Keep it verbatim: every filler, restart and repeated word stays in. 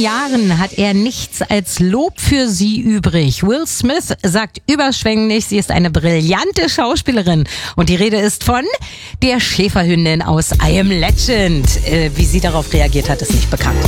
Jahren hat er nichts als Lob für sie übrig. Will Smith sagt überschwänglich, sie ist eine brillante Schauspielerin. Und die Rede ist von der Schäferhündin aus I Am Legend. Äh, wie sie darauf reagiert hat, ist nicht bekannt.